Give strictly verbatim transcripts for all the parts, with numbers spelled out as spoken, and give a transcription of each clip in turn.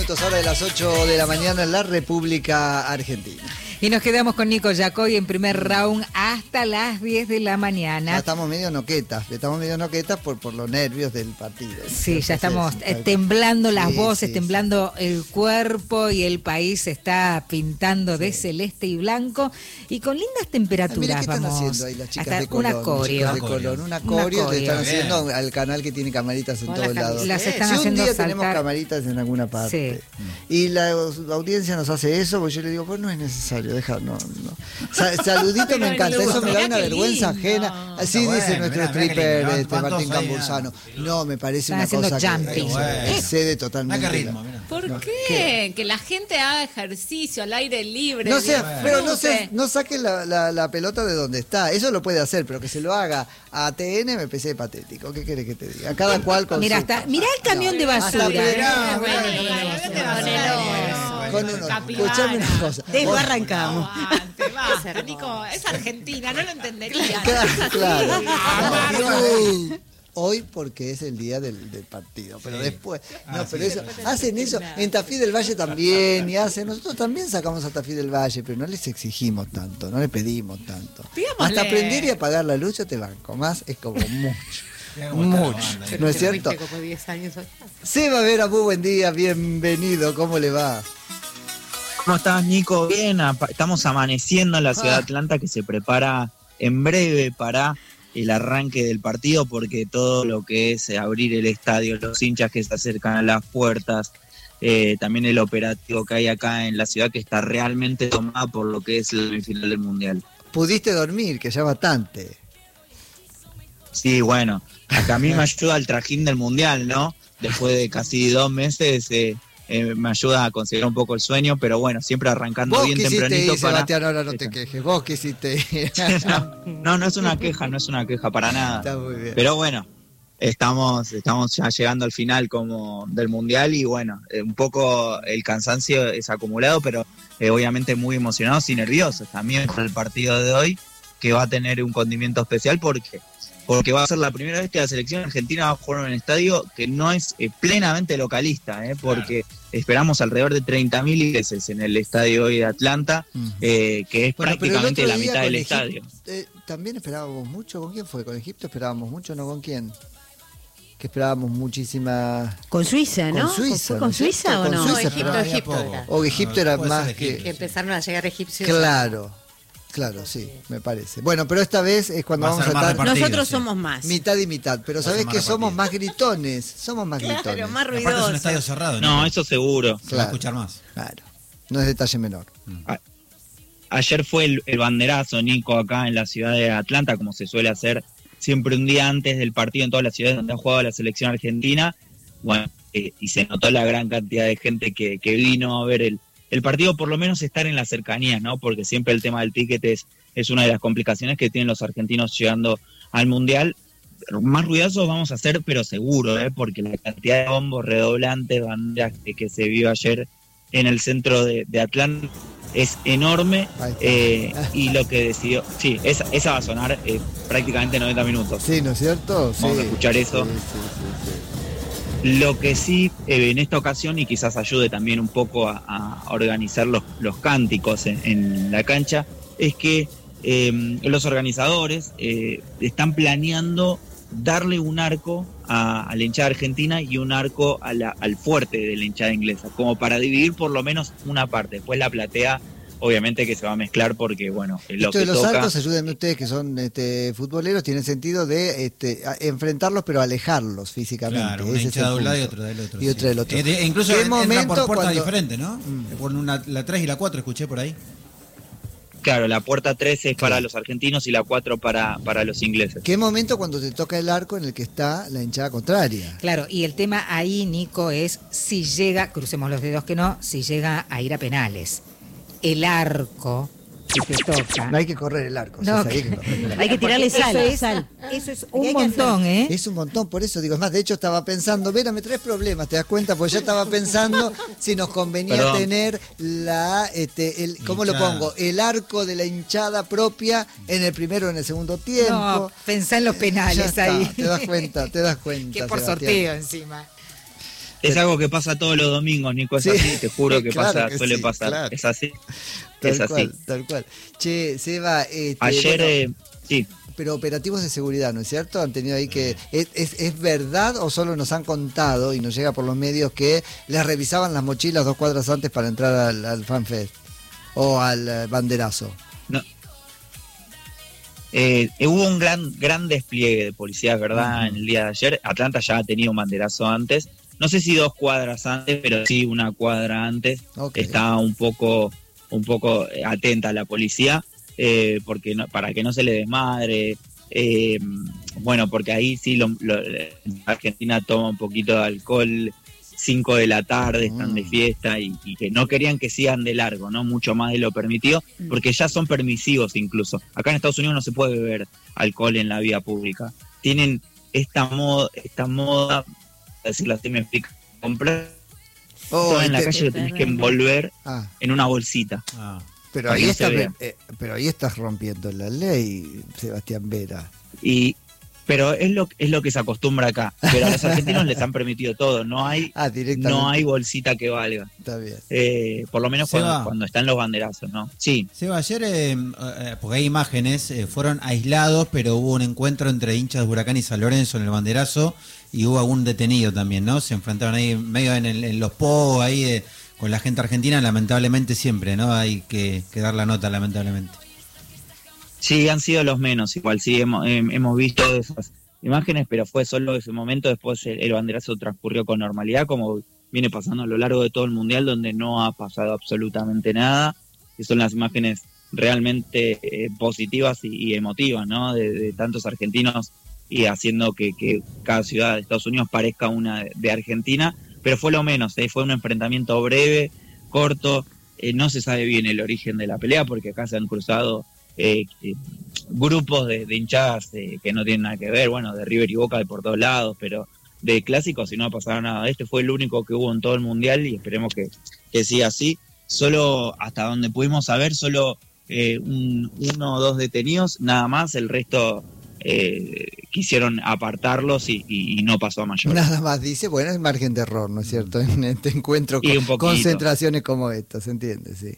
minutos, hora de las ocho de la mañana en la República Argentina. Y nos quedamos con Nico Yacoy en primer round hasta las diez de la mañana. Ya estamos medio noquetas, estamos medio noquetas por, por los nervios del partido. Sí, Entonces, ya estamos sí, eh, temblando las sí, voces, sí, temblando sí. el cuerpo y el país se está pintando sí. de celeste y blanco y con lindas temperaturas. Ah, mira, ¿qué están vamos haciendo ahí las chicas hasta de Colón? Una coreo. De Colón, una coreo que están haciendo Bien. al canal que tiene camaritas en Hola, todos lados. Las están si haciendo un día saltar. tenemos camaritas en alguna parte Sí. y la, la audiencia nos hace eso, pues yo le digo, pues no es necesario, deja, no, no. Sa saludito me encanta, eso me da una vergüenza ajena. Así bueno, dice nuestro mirá, mirá stripper que este, Martín Cambursano. No, me parece Están una cosa jumping. que Bueno. excede totalmente. Mirá qué ritmo, mirá. ¿Por No, qué? ¿qué? Que la gente haga ejercicio al aire libre. No sé, disfrute. pero no sé, no saque la, la, la pelota de donde está. Eso lo puede hacer, pero que se lo haga a T N me parece patético. ¿Qué querés que te diga? Cada cual con Mira, su... hasta, mirá el camión No, de basura. hasta Mirá, Bueno, mirá, bueno, mirá, bueno, mirá, bueno, mirá, bueno, con uno. capibara. Escuchame una cosa. Desbarrancamos. Aguante, basta, Nico, es Argentina, no lo entendería. Claro, claro. Ah, No, hoy porque es el día del, del partido, pero después, no, Ah, pero sí. eso, hacen eso, en Tafí del Valle también, y hacen, nosotros también sacamos a Tafí del Valle, pero no les exigimos tanto, no les pedimos tanto. Pidámosle. Hasta aprender y apagar la luz yo te banco, más es como mucho, Mirá cómo está la mucho, banda, ¿no es cierto? Como diez años atrás. Seba Vera, muy buen día, bienvenido, ¿cómo le va? ¿Cómo estás, Nico? Bien, estamos amaneciendo en la ciudad de Atlanta que se prepara en breve para el arranque del partido porque todo lo que es abrir el estadio, los hinchas que se acercan a las puertas, eh, también el operativo que hay acá en la ciudad que está realmente tomada por lo que es la semifinal del Mundial. Pudiste dormir, que ya bastante. Sí, bueno, acá a mí me ayuda el trajín del Mundial, ¿no? Después de casi dos meses... Eh, Eh, me ayuda a conseguir un poco el sueño, pero bueno, siempre arrancando Vos bien quisiste tempranito ir, para... Sebastián, ahora no te quejes, vos quisiste ir. no, no, no es una queja, no es una queja para nada. Está muy bien. Pero bueno, estamos, estamos ya llegando al final como del Mundial y bueno, eh, un poco el cansancio es acumulado, pero eh, obviamente muy emocionados y nerviosos también por el partido de hoy, que va a tener un condimento especial porque... porque va a ser la primera vez que la selección argentina va a jugar en un estadio que no es eh, plenamente localista, eh, porque claro. esperamos alrededor de treinta mil ingleses en el estadio hoy de Atlanta, uh-huh. eh, que es bueno, prácticamente la mitad del Egipto, estadio. Eh, también esperábamos mucho, ¿con quién fue? ¿Con Egipto esperábamos mucho, no con quién? Que esperábamos muchísima... Con Suiza, ¿no? ¿Con Suiza, ¿Con, ¿con Suiza ¿no? o no? Con Suiza, Egipto, pero... Egipto era. O Egipto no, era más que... que... empezaron a llegar egipcios. Claro. Claro, sí, me parece. Bueno, pero esta vez es cuando Va vamos a a estar... Nosotros sí. somos más. Mitad y mitad, pero ¿sabés que somos más gritones? Somos más claro, gritones. más ruidosos. Aparte es un estadio cerrado. No, ¿no? Eso seguro. Se claro. va a escuchar más. Claro, no es detalle menor. Mm. A Ayer fue el, el banderazo, Nico, acá en la ciudad de Atlanta, como se suele hacer siempre un día antes del partido en todas las ciudades donde ha jugado la selección argentina. Bueno, eh, y se notó la gran cantidad de gente que, que vino a ver el, el partido, por lo menos estar en las cercanías, ¿no? Porque siempre el tema del ticket es, es una de las complicaciones que tienen los argentinos llegando al Mundial. Más ruidosos vamos a hacer, pero seguro, ¿eh? Porque la cantidad de bombos, redoblantes, banderas que, que se vio ayer en el centro de, de Atlanta es enorme, eh, y lo que decidió, sí, esa, esa va a sonar eh, prácticamente noventa minutos. Sí, ¿no es cierto? Vamos sí, a escuchar eso. Sí, sí, sí, sí. Lo que sí, eh, en esta ocasión, y quizás ayude también un poco a, a organizar los, los cánticos en, en la cancha, es que eh, los organizadores eh, están planeando darle un arco a, a la hinchada argentina y un arco a la, al fuerte de la hinchada inglesa, como para dividir por lo menos una parte. Después la platea, obviamente que se va a mezclar porque, bueno, lo Esto que de los toca... arcos, ayúdenme ustedes que son este, futboleros, tiene sentido de este, enfrentarlos pero alejarlos físicamente. Claro, una Ese hinchada es de un el lado y punto. otra del otro. Y otra sí. del otro. Eh, de, incluso ¿Qué entra momento por puertas cuando... diferentes, ¿no? Mm. Por una, la tres y la cuatro escuché por ahí. Claro, la puerta tres es Claro. para los argentinos y la cuatro para, para los ingleses. ¿Qué momento cuando te toca el arco en el que está la hinchada contraria? Claro, y el tema ahí, Nico, es si llega, crucemos los dedos que no, si llega a ir a penales. El arco que te toca. No hay que correr el arco. No, César, hay que correr el arco. Hay que tirarle Eso sal, es- sal. Eso es ¿Qué hay un que montón, ¿eh? Es un montón, por eso digo, es más, de hecho estaba pensando, Vera, me traes problemas, ¿te das cuenta? Porque yo estaba pensando si nos convenía Perdón. tener la, este, el, ¿cómo lo Hinchada. pongo? El arco de la hinchada propia en el primero o en el segundo tiempo. No, pensá en los Ya penales está, ahí. te das cuenta, te das cuenta. Que por Sebastián. sorteo encima. Es algo que pasa todos los domingos, Nico, es Sí, así, te juro que claro pasa, que suele sí, pasar, claro. es así, Tal es así. cual, tal cual. Che, Seba, este, Ayer, bueno, eh, sí, pero operativos de seguridad, ¿no es cierto? Han tenido ahí que... ¿Es, es, es verdad o solo nos han contado y nos llega por los medios que les revisaban las mochilas dos cuadras antes para entrar al, al FanFest o al eh, banderazo? no. Eh, hubo un gran gran despliegue de policía, es verdad, en el día de ayer. Atlanta ya ha tenido un banderazo antes, no sé si dos cuadras antes, pero sí una cuadra antes. Ok. Estaba un poco un poco eh, atenta la policía, eh, porque no, para que no se le desmadre, eh, bueno, porque ahí sí lo, lo, Argentina toma un poquito de alcohol, cinco de la tarde, están de Mm. fiesta y, y que no querían que sigan de largo, ¿no? Mucho más de lo permitido, porque ya son permisivos incluso. Acá en Estados Unidos no se puede beber alcohol en la vía pública. Tienen esta moda, esta moda, decirlo así me explico, comprar Oh, todo en la te- calle lo tenés que envolver Ah, en una bolsita. Ah, pero para ahí, que no se estás, vea. eh, pero ahí estás rompiendo la ley, Sebastián Vera. Y pero es lo es lo que se acostumbra acá. Pero a los argentinos les han permitido todo. No hay Ah, directamente. no hay bolsita que valga. Está bien. Eh, por lo menos Seba. cuando, cuando están los banderazos, ¿no? Sí. Seba, ayer, eh, eh, porque hay imágenes, eh, fueron aislados, pero hubo un encuentro entre hinchas de Huracán y San Lorenzo en el banderazo y hubo algún detenido también, ¿no? Se enfrentaron ahí medio en, el- en los pogos ahí de- con la gente argentina, lamentablemente siempre, ¿no? Hay que, que dar la nota, lamentablemente. Sí, han sido los menos. Igual sí hemos, hem- hemos visto esas imágenes, pero fue solo ese momento. Después el, el banderazo transcurrió con normalidad, como viene pasando a lo largo de todo el mundial, donde no ha pasado absolutamente nada. Y son las imágenes realmente eh, positivas y, y emotivas, ¿no? De, de tantos argentinos y haciendo que, que cada ciudad de Estados Unidos parezca una de, de Argentina. Pero fue lo menos, ¿eh? Fue un enfrentamiento breve, corto. Eh, no se sabe bien el origen de la pelea, porque acá se han cruzado eh, eh, grupos de, de hinchadas eh, que no tienen nada que ver, bueno, de River y Boca de por todos lados, pero de clásicos, si no ha pasado nada. Este fue el único que hubo en todo el mundial y esperemos que, que siga así. Solo, hasta donde pudimos saber, solo eh, un, uno o dos detenidos, nada más, el resto eh, quisieron apartarlos y, y, y no pasó a mayores. Nada más dice, bueno, es margen de error, ¿no es cierto? En este encuentro Y con un poquito. concentraciones como esta, ¿se entiende? Sí.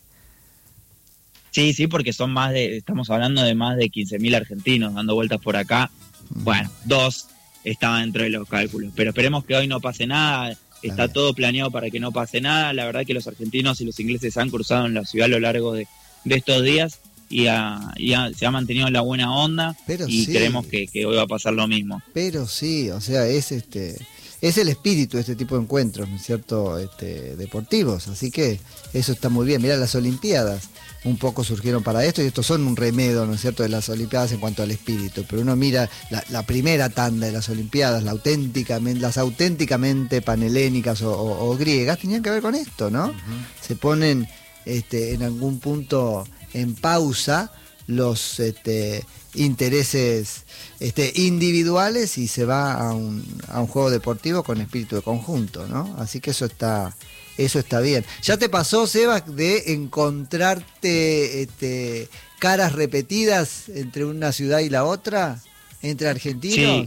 Sí, sí, porque son más de, estamos hablando de más de quince mil argentinos dando vueltas por acá. Bueno, dos estaban dentro de los cálculos, pero esperemos que hoy no pase nada. Está bien. todo planeado para que no pase nada. La verdad que los argentinos y los ingleses han cruzado en la ciudad a lo largo de, de estos días y, ha- y ha- se ha mantenido la buena onda Pero y sí. creemos que, que hoy va a pasar lo mismo. Pero sí, o sea, es este es el espíritu de este tipo de encuentros, ¿no es cierto? Este, deportivos, así que eso está muy bien. Mira, las Olimpiadas un poco surgieron para esto y estos son un remedio, ¿no es cierto?, de las Olimpiadas en cuanto al espíritu. Pero uno mira la, la primera tanda de las Olimpiadas, la auténticamente, las auténticamente panhelénicas o, o- o griegas, tenían que ver con esto, ¿no? Se ponen este, en algún punto en pausa los este, intereses este, individuales y se va a un, a un juego deportivo con espíritu de conjunto, ¿no? Así que eso está, eso está bien. ¿Ya te pasó, Seba, de encontrarte este, caras repetidas entre una ciudad y la otra? ¿Entre argentinos?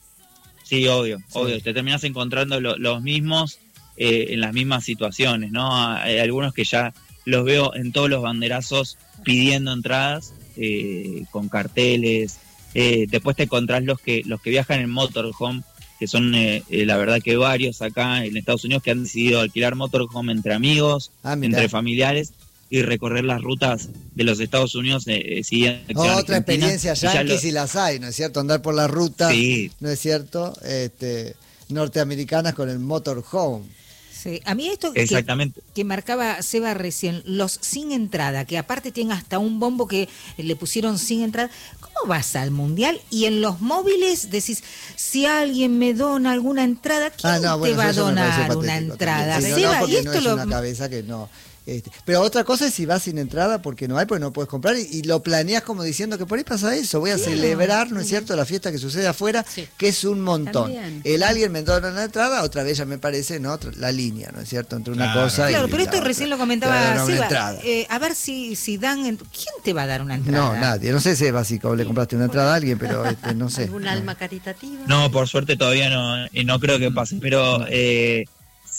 Sí, obvio, Sí. obvio. Te terminas encontrando lo- los mismos eh, en las mismas situaciones, ¿no? Hay algunos que ya los veo en todos los banderazos pidiendo entradas, eh, con carteles. Eh, después te encontrás los que los que viajan en motorhome, que son eh, eh, la verdad que varios acá en Estados Unidos que han decidido alquilar motorhome entre amigos, Ah, mirá. entre familiares y recorrer las rutas de los Estados Unidos eh, eh, siguiendo Otra Argentina. experiencia Y ya yankee lo- si las hay, ¿no es cierto? Andar por la ruta, Sí. ¿no es cierto? Este, norteamericanas con el motorhome. Sí, a mí esto que, Exactamente. que marcaba Seba recién, los sin entrada, que aparte tienen hasta un bombo que le pusieron sin entrada. ¿Cómo vas al mundial? Y en los móviles decís, si alguien me dona alguna entrada, ¿quién Ah, no, bueno, te va a eso me parece donar una patético entrada? también. Sí, no, Seba, no, porque y esto no es lo... una cabeza que no. Este, pero otra cosa es si vas sin entrada porque no hay, porque no puedes comprar y, y lo planeas como diciendo que por ahí pasa eso. Voy a Claro. celebrar, ¿no es cierto?, la fiesta que sucede afuera, Sí. que es un montón. También. El alguien me dona la entrada, otra vez ya me parece, ¿no? Otra- la línea, ¿no es cierto?, entre una Claro. cosa y Claro, y pero la esto otra. recién lo Te van a comentaba dar una Seba. entrada. Eh, a ver si, si dan... en- ¿Quién te va a dar una entrada? No, nadie. No sé, Seba, si le compraste una entrada a alguien, pero este, no sé. ¿Algún alma caritativa? No, por suerte todavía no, y no creo que pase, pero eh,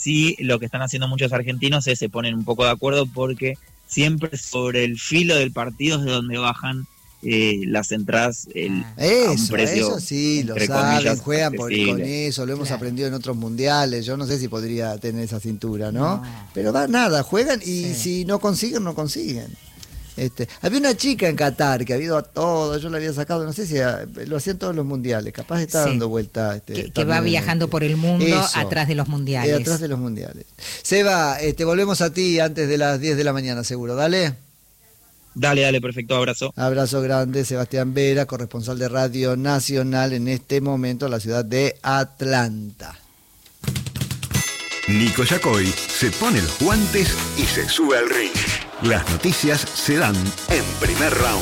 sí lo que están haciendo muchos argentinos es se ponen un poco de acuerdo porque siempre sobre el filo del partido es de donde bajan eh, las entradas el, a un Eso, precio, eso sí, lo entre saben, comillas, juegan por, con accesible. eso, lo hemos Claro. aprendido en otros mundiales, yo no sé si podría tener esa cintura, ¿no? No. Pero va nada, juegan y Sí. si no consiguen, no consiguen. Este, había una chica en Qatar que ha ido a todo, yo la había sacado, no sé si a- lo hacían todos los mundiales, capaz está Sí. dando vuelta. Este, Que, que también va en viajando este. por el mundo Eso. atrás de los Eh, mundiales. atrás de los mundiales. Seba, este, volvemos a ti antes de las diez de la mañana, seguro, dale. Dale, dale, perfecto, abrazo. Abrazo grande, Sebastián Vera, corresponsal de Radio Nacional en este momento en la ciudad de Atlanta. Nico Yacoy se pone los guantes y se sube al ring. Las noticias se dan en primer round.